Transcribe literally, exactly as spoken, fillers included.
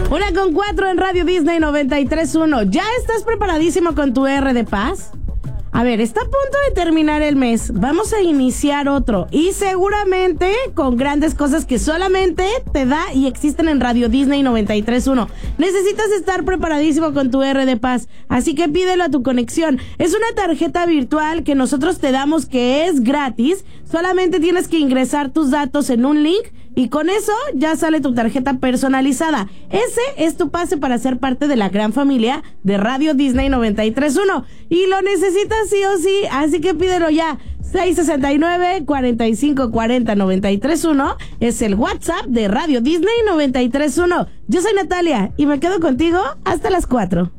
Una con cuatro en Radio Disney noventa y tres punto uno. ¿Ya estás preparadísimo con tu R de paz? A ver, está a punto de terminar el mes. Vamos a iniciar otro. Y seguramente con grandes cosas que solamente te da y existen en Radio Disney noventa y tres punto uno. Necesitas estar preparadísimo con tu R de paz. Así que pídelo a tu conexión. Es una tarjeta virtual que nosotros te damos que es gratis. Solamente tienes que ingresar tus datos en un link y con eso ya sale tu tarjeta personalizada. Ese es tu pase para ser parte de la gran familia de Radio Disney noventa y tres punto uno. Y lo necesitas sí o sí, así que pídelo ya. seis sesenta y nueve, cuarenta y cinco cuarenta, noventa y tres punto uno es el WhatsApp de Radio Disney noventa y tres punto uno. Yo soy Natalia y me quedo contigo hasta las cuatro.